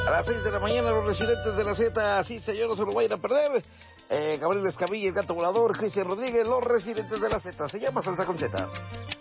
A las 6 de la mañana los residentes de la Z, sí señor, no se lo vayan a perder. Gabriel Escamilla, el Gato Volador, Cristian Rodríguez, los residentes de la Z. Se llama Salsa con Z.